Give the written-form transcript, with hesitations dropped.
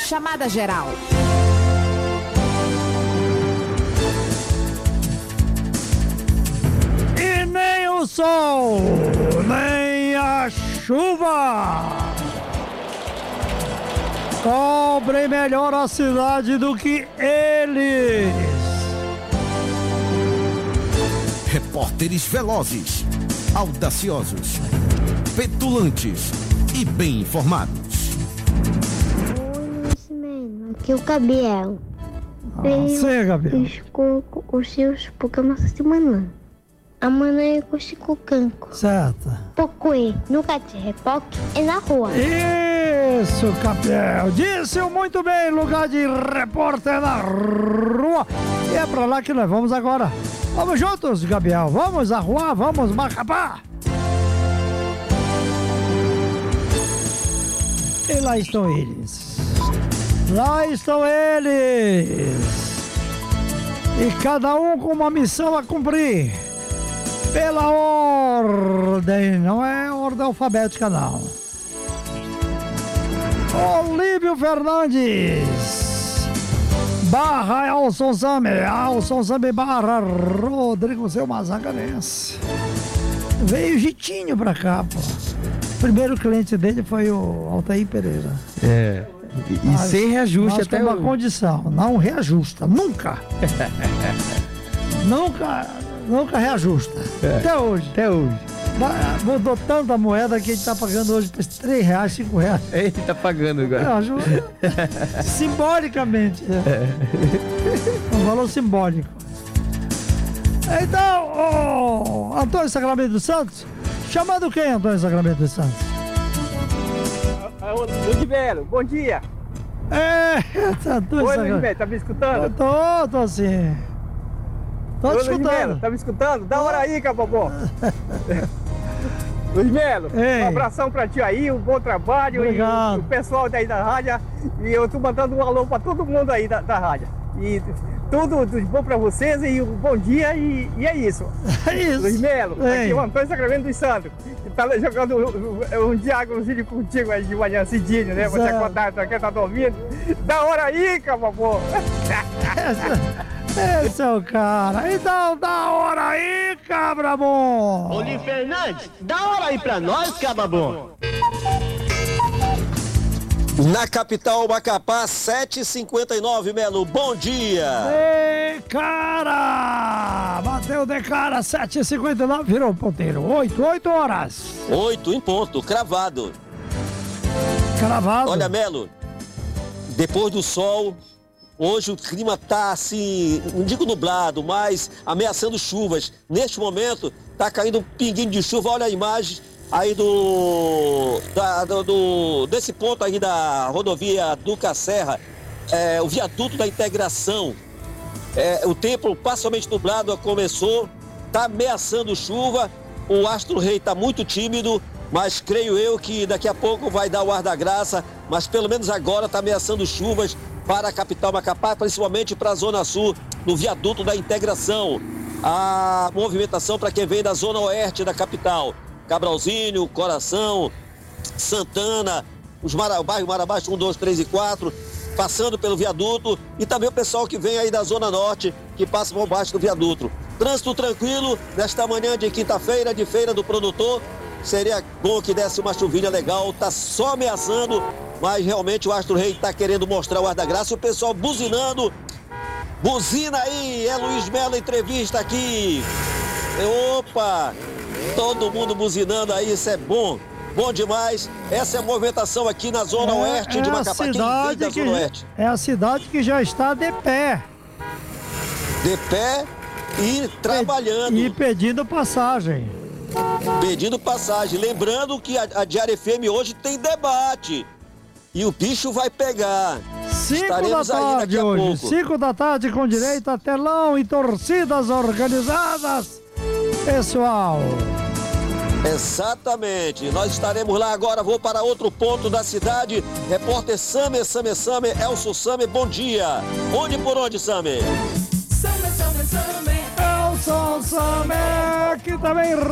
chamada geral. E nem o sol, nem a chuva cobrem melhor a cidade do que eles. Repórteres velozes, audaciosos, petulantes e bem informados. Oi, Luciano, aqui é o Gabriel. Sim, Gabriel. Escuto os seus programas essa semana. Amanhã eu consigo canco. Certo. Pocoê, nunca te repórter, é na rua. Isso, Gabriel. Disse muito bem, lugar de repórter na rua. E é pra lá que nós vamos agora. Vamos juntos, Gabriel. Vamos à rua, vamos Macapá. E lá estão eles. Lá estão eles. E cada um com uma missão a cumprir. Pela ordem, não é ordem alfabética, não. Olívio Fernandes barra Elson Sami, Elson Sami barra Rodrigo Seu Mazaganense. Veio Gitinho pra cá, pô. O primeiro cliente dele foi o Altair Pereira. E sem reajuste até uma condição, não reajusta, nunca. Nunca reajusta. Até hoje. Mudou tanta moeda que a gente tá pagando hoje por R$3, R$5. Ele tá pagando agora. Ajuda. Simbolicamente. Um valor simbólico. Então, Antônio Sacramento dos Santos. Chamando quem, Antônio Sacramento dos Santos? Ludmelo, bom dia. Antônio Oi, Sacramento. Ludmelo, tá me escutando? Tô sim. Tô te escutando. Tá me escutando? Dá hora aí, Cabobó. Ludmelo, um abração pra ti aí, um bom trabalho. Obrigado. E o pessoal daí da rádio. E eu tô mandando um alô pra todo mundo aí da rádio. E tudo de bom pra vocês e um bom dia e é isso. É isso. Ludmelo, aqui é o Antônio Sacramento dos Santos. Tá jogando um diálogozinho contigo aí de manhã cedinho, né? Você acordar, tá dormindo. Dá hora aí, Cabobó. Esse é o cara. Então dá hora aí, cabra bom. Olívio Fernandes, dá hora aí pra nós, cabra bom. Na capital, Macapá, 7h59, Melo. Bom dia. Ei, cara. Bateu de cara, 7h59, virou ponteiro. 8 horas. 8 em ponto, cravado. Cravado. Olha, Melo, depois do sol... Hoje o clima tá assim, não digo nublado, mas ameaçando chuvas. Neste momento tá caindo um pinguinho de chuva. Olha a imagem aí desse ponto aí da rodovia Duca Serra, o viaduto da integração. O tempo parcialmente nublado começou, tá ameaçando chuva. O Astro Rei tá muito tímido, mas creio eu que daqui a pouco vai dar o ar da graça. Mas pelo menos agora tá ameaçando chuvas para a capital Macapá, principalmente para a Zona Sul, no viaduto da integração. A movimentação para quem vem da Zona Oeste da capital. Cabralzinho, Coração, Santana, o bairro Marabás 1, 2, 3 e 4, passando pelo viaduto. E também o pessoal que vem aí da Zona Norte, que passa por baixo do viaduto. Trânsito tranquilo nesta manhã de quinta-feira, de feira do produtor. Seria bom que desse uma chuvinha legal, tá só ameaçando, mas realmente o Astro Rei tá querendo mostrar o ar da graça e o pessoal buzinando. Buzina aí, é Luiz Melo, entrevista aqui. Opa, todo mundo buzinando aí, isso é bom, bom demais. Essa é a movimentação aqui na Zona Oeste de Macapá. Quem vem da Zona Oeste? É a cidade que já está de pé. De pé e trabalhando. E pedindo passagem. Pedindo passagem. Lembrando que a Diário FM hoje tem debate. E o bicho vai pegar. 5 Estaremos da tarde aí daqui a hoje. pouco. 5 da tarde com direito a telão e torcidas organizadas. Pessoal. Exatamente. Nós estaremos lá agora. Vou para outro ponto da cidade. Repórter Same, Elson Same, bom dia. Onde por onde, Same? Elson Same, que também